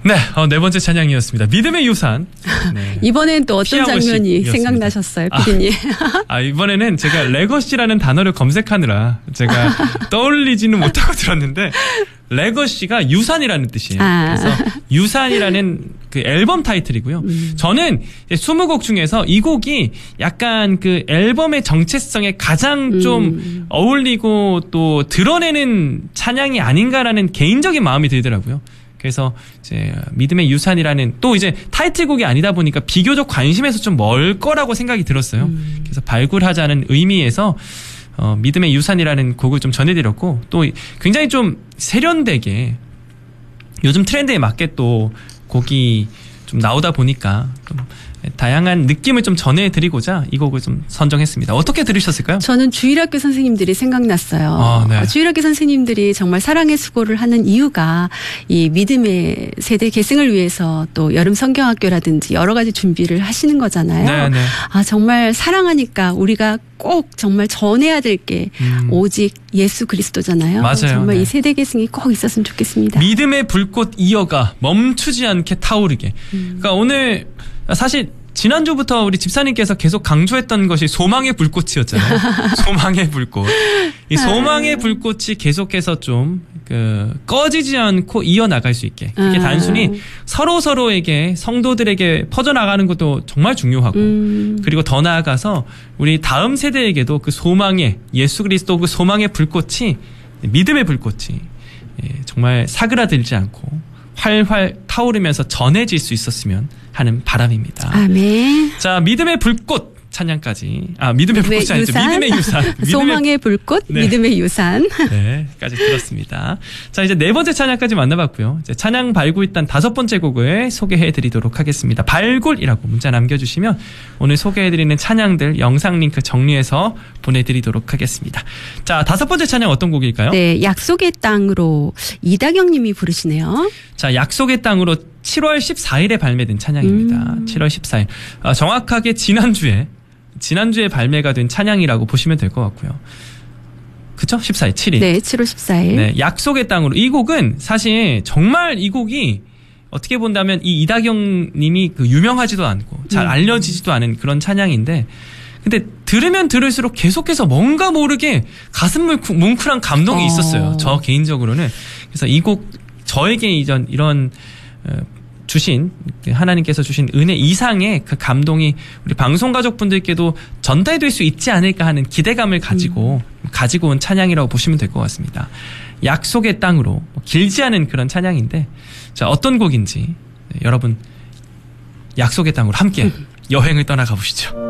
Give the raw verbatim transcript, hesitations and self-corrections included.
네, 어, 네 번째 찬양이었습니다. 믿음의 유산. 네. 이번엔 또 어떤 장면이 피아고식이었습니다. 생각나셨어요, 피디님? 아, 아, 이번에는 제가 레거시라는 단어를 검색하느라 제가 떠올리지는 못하고 들었는데, 레거시가 유산이라는 뜻이에요. 아. 그래서 유산이라는 그 앨범 타이틀이고요. 음. 저는 이십 곡 중에서 이 곡이 약간 그 앨범의 정체성에 가장 좀 음. 어울리고 또 드러내는 찬양이 아닌가라는 개인적인 마음이 들더라고요. 그래서 이제 믿음의 유산이라는 또 이제 타이틀곡이 아니다 보니까 비교적 관심에서 좀 멀 거라고 생각이 들었어요. 음. 그래서 발굴하자는 의미에서 어, 믿음의 유산이라는 곡을 좀 전해드렸고, 또 굉장히 좀 세련되게 요즘 트렌드에 맞게 또 곡이 좀 나오다 보니까 좀 다양한 느낌을 좀 전해드리고자 이 곡을 좀 선정했습니다. 어떻게 들으셨을까요? 저는 주일학교 선생님들이 생각났어요. 아, 네. 주일학교 선생님들이 정말 사랑의 수고를 하는 이유가 이 믿음의 세대 계승을 위해서 또 여름 성경학교라든지 여러 가지 준비를 하시는 거잖아요. 네, 네. 아, 정말 사랑하니까 우리가 꼭 정말 전해야 될 게 음. 오직 예수 그리스도잖아요. 맞아요. 정말 네. 이 세대 계승이 꼭 있었으면 좋겠습니다. 믿음의 불꽃 이어가 멈추지 않게 타오르게. 음. 그러니까 오늘 사실 지난주부터 우리 집사님께서 계속 강조했던 것이 소망의 불꽃이었잖아요. 소망의 불꽃. 이 소망의 불꽃이 계속해서 좀 그 꺼지지 않고 이어나갈 수 있게. 이게 단순히 서로 서로에게 성도들에게 퍼져나가는 것도 정말 중요하고 음. 그리고 더 나아가서 우리 다음 세대에게도 그 소망의 예수 그리스도 그 소망의 불꽃이 믿음의 불꽃이 정말 사그라들지 않고 활활 타오르면서 전해질 수 있었으면 하는 바람입니다. 아멘. 자, 믿음의 불꽃 찬양까지. 아, 믿음의 불꽃이 아니죠. 믿음의 유산. 소망의 불꽃, 네. 믿음의 유산. 네, 까지 들었습니다. 자, 이제 네 번째 찬양까지 만나봤고요. 이제 찬양 발굴단 다섯 번째 곡을 소개해드리도록 하겠습니다. 발굴이라고 문자 남겨주시면 오늘 소개해드리는 찬양들 영상 링크 정리해서 보내드리도록 하겠습니다. 자, 다섯 번째 찬양 어떤 곡일까요? 네, 약속의 땅으로 이다경 님이 부르시네요. 자, 약속의 땅으로 칠월 십사일에 발매된 찬양입니다. 음. 칠월 십사일. 아, 정확하게 지난주에 지난주에 발매가 된 찬양이라고 보시면 될 것 같고요. 그쵸? 십사일, 칠일. 네, 칠월 십사일. 네, 약속의 땅으로. 이 곡은 사실 정말 이 곡이 어떻게 본다면 이 이다경 님이 그 유명하지도 않고 잘 알려지지도 않은 그런 찬양인데, 근데 들으면 들을수록 계속해서 뭔가 모르게 가슴 뭉클한 감동이 어. 있었어요. 저 개인적으로는. 그래서 이 곡 저에게 이전 이런 주신 하나님께서 주신 은혜 이상의 그 감동이 우리 방송 가족분들께도 전달될 수 있지 않을까 하는 기대감을 가지고 음. 가지고 온 찬양이라고 보시면 될 것 같습니다. 약속의 땅으로 길지 않은 그런 찬양인데, 자, 어떤 곡인지 여러분 약속의 땅으로 함께 음. 여행을 떠나가 보시죠.